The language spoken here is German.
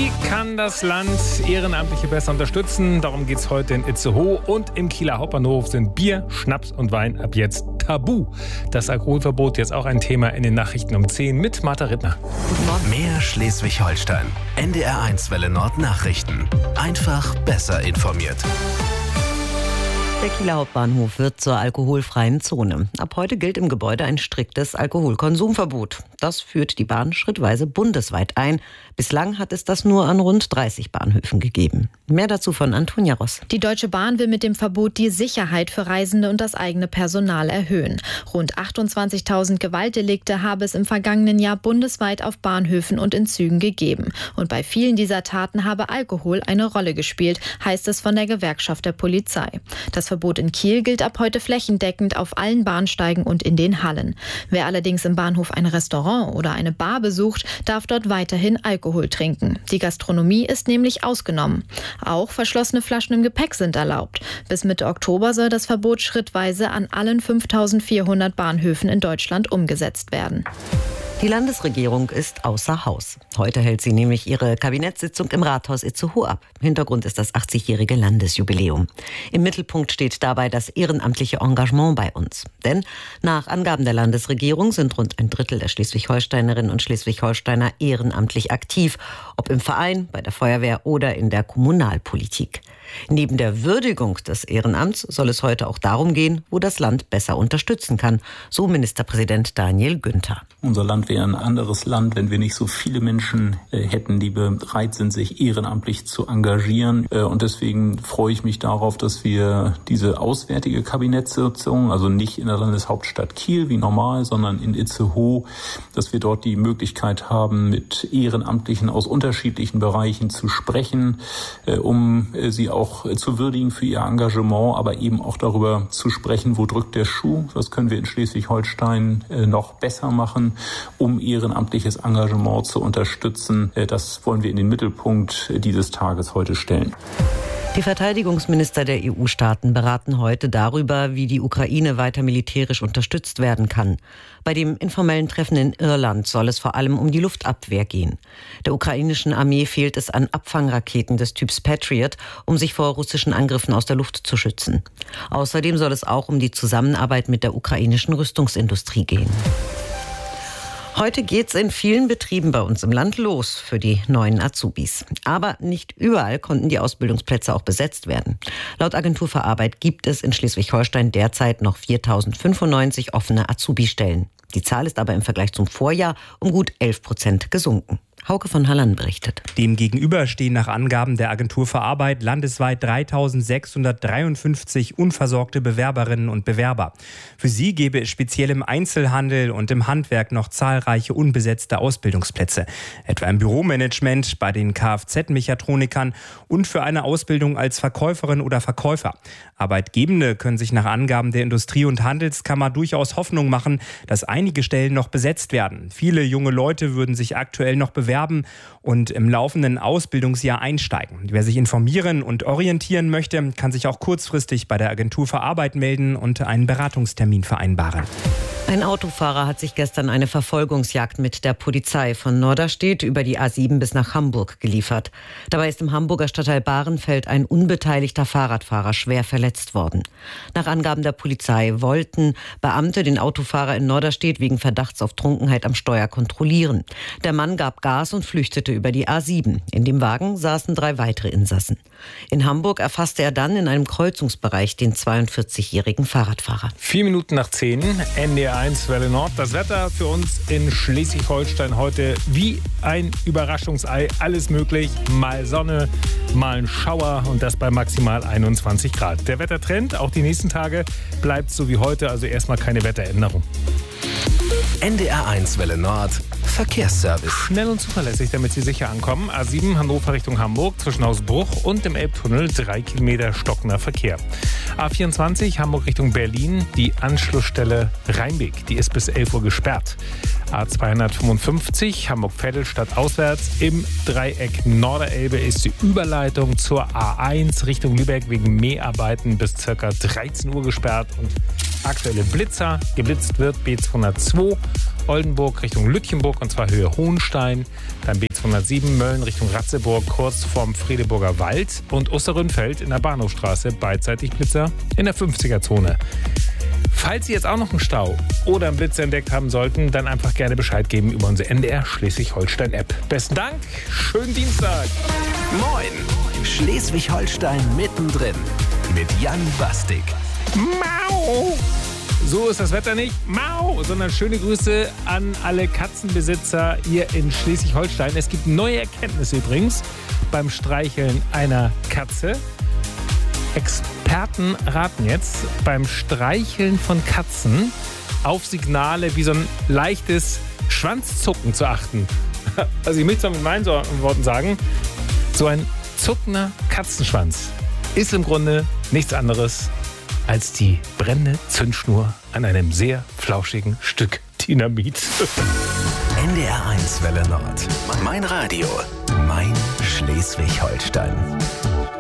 Wie kann das Land Ehrenamtliche besser unterstützen? Darum geht es heute in Itzehoe. Und im Kieler Hauptbahnhof sind Bier, Schnaps und Wein ab jetzt tabu. Das Alkoholverbot jetzt auch ein Thema in den Nachrichten um 10 mit Martha Rittner. Guten Morgen. Mehr Schleswig-Holstein. NDR1 Welle Nord Nachrichten. Einfach besser informiert. Der Kieler Hauptbahnhof wird zur alkoholfreien Zone. Ab heute gilt im Gebäude ein striktes Alkoholkonsumverbot. Das führt die Bahn schrittweise bundesweit ein. Bislang hat es das nur an rund 30 Bahnhöfen gegeben. Mehr dazu von Antonia Ross. Die Deutsche Bahn will mit dem Verbot die Sicherheit für Reisende und das eigene Personal erhöhen. Rund 28.000 Gewaltdelikte habe es im vergangenen Jahr bundesweit auf Bahnhöfen und in Zügen gegeben. Und bei vielen dieser Taten habe Alkohol eine Rolle gespielt, heißt es von der Gewerkschaft der Polizei. Das Verbot in Kiel gilt ab heute flächendeckend auf allen Bahnsteigen und in den Hallen. Wer allerdings im Bahnhof ein Restaurant oder eine Bar besucht, darf dort weiterhin Alkohol trinken. Die Gastronomie ist nämlich ausgenommen. Auch verschlossene Flaschen im Gepäck sind erlaubt. Bis Mitte Oktober soll das Verbot schrittweise an allen 5.400 Bahnhöfen in Deutschland umgesetzt werden. Die Landesregierung ist außer Haus. Heute hält sie nämlich ihre Kabinettssitzung im Rathaus Itzehoe ab. Hintergrund ist das 80-jährige Landesjubiläum. Im Mittelpunkt steht dabei das ehrenamtliche Engagement bei uns. Denn nach Angaben der Landesregierung sind rund ein Drittel der Schleswig-Holsteinerinnen und Schleswig-Holsteiner ehrenamtlich aktiv, ob im Verein, bei der Feuerwehr oder in der Kommunalpolitik. Neben der Würdigung des Ehrenamts soll es heute auch darum gehen, wo das Land besser unterstützen kann, so Ministerpräsident Daniel Günther. Unser Land wäre ein anderes Land, wenn wir nicht so viele Menschen hätten, die bereit sind, sich ehrenamtlich zu engagieren. Und deswegen freue ich mich darauf, dass wir diese auswärtige Kabinettssitzung, also nicht in der Landeshauptstadt Kiel wie normal, sondern in Itzehoe, dass wir dort die Möglichkeit haben, mit Ehrenamtlichen aus unterschiedlichen Bereichen zu sprechen, um sie auch zu würdigen für ihr Engagement, aber eben auch darüber zu sprechen, wo drückt der Schuh, was können wir in Schleswig-Holstein noch besser machen, um ehrenamtliches Engagement zu unterstützen. Das wollen wir in den Mittelpunkt dieses Tages heute stellen. Die Verteidigungsminister der EU-Staaten beraten heute darüber, wie die Ukraine weiter militärisch unterstützt werden kann. Bei dem informellen Treffen in Irland soll es vor allem um die Luftabwehr gehen. Der ukrainischen Armee fehlt es an Abfangraketen des Typs Patriot, um sich vor russischen Angriffen aus der Luft zu schützen. Außerdem soll es auch um die Zusammenarbeit mit der ukrainischen Rüstungsindustrie gehen. Heute geht's in vielen Betrieben bei uns im Land los für die neuen Azubis. Aber nicht überall konnten die Ausbildungsplätze auch besetzt werden. Laut Agentur für Arbeit gibt es in Schleswig-Holstein derzeit noch 4.095 offene Azubi-Stellen. Die Zahl ist aber im Vergleich zum Vorjahr um gut 11% gesunken. Hauke von Halland berichtet. Demgegenüber stehen nach Angaben der Agentur für Arbeit landesweit 3.653 unversorgte Bewerberinnen und Bewerber. Für sie gäbe es speziell im Einzelhandel und im Handwerk noch zahlreiche unbesetzte Ausbildungsplätze. Etwa im Büromanagement, bei den Kfz-Mechatronikern und für eine Ausbildung als Verkäuferin oder Verkäufer. Arbeitgebende können sich nach Angaben der Industrie- und Handelskammer durchaus Hoffnung machen, dass einige Stellen noch besetzt werden. Viele junge Leute würden sich aktuell noch bewerben und im laufenden Ausbildungsjahr einsteigen. Wer sich informieren und orientieren möchte, kann sich auch kurzfristig bei der Agentur für Arbeit melden und einen Beratungstermin vereinbaren. Ein Autofahrer hat sich gestern eine Verfolgungsjagd mit der Polizei von Norderstedt über die A7 bis nach Hamburg geliefert. Dabei ist im Hamburger Stadtteil Bahrenfeld ein unbeteiligter Fahrradfahrer schwer verletzt worden. Nach Angaben der Polizei wollten Beamte den Autofahrer in Norderstedt wegen Verdachts auf Trunkenheit am Steuer kontrollieren. Der Mann gab Gas und flüchtete über die A7. In dem Wagen saßen 3 weitere Insassen. In Hamburg erfasste er dann in einem Kreuzungsbereich den 42-jährigen Fahrradfahrer. 4 Minuten nach 10, NDR1 Welle Nord. Das Wetter für uns in Schleswig-Holstein heute wie ein Überraschungsei. Alles möglich, mal Sonne, mal ein Schauer und das bei maximal 21 Grad. Der Wettertrend, auch die nächsten Tage, bleibt so wie heute, also erstmal keine Wetteränderung. NDR1 Welle Nord Verkehrsservice. Schnell und zuverlässig, damit Sie sicher ankommen. A7 Hannover Richtung Hamburg zwischen Hausbruch und dem Elbtunnel 3 Kilometer stockender Verkehr. A24 Hamburg Richtung Berlin, die Anschlussstelle Rheinweg, die ist bis 11 Uhr gesperrt. A255 Hamburg-Vettelstadt auswärts im Dreieck Norderelbe ist die Überleitung zur A1 Richtung Lübeck wegen Mäharbeiten bis ca. 13 Uhr gesperrt und aktuelle Blitzer. Geblitzt wird B202 Oldenburg Richtung Lütchenburg und zwar Höhe Hohenstein, dann B2 B207 Mölln Richtung Ratzeburg kurz vorm Fredeburger Wald und Osterrönfeld in der Bahnhofstraße beidseitig Blitzer in der 50er-Zone. Falls Sie jetzt auch noch einen Stau oder einen Blitzer entdeckt haben sollten, dann einfach gerne Bescheid geben über unsere NDR Schleswig-Holstein-App. Besten Dank, schönen Dienstag. Moin, Schleswig-Holstein mittendrin mit Jan Bastik. Mau! So ist das Wetter nicht, mau, sondern schöne Grüße an alle Katzenbesitzer hier in Schleswig-Holstein. Es gibt neue Erkenntnisse übrigens beim Streicheln einer Katze. Experten raten jetzt, beim Streicheln von Katzen auf Signale wie so ein leichtes Schwanzzucken zu achten. Also ich möchte es mal mit meinen Worten sagen, so ein zuckender Katzenschwanz ist im Grunde nichts anderes als die brennende Zündschnur an einem sehr flauschigen Stück Dynamit. NDR 1 Welle Nord. Mein Radio. Mein Schleswig-Holstein.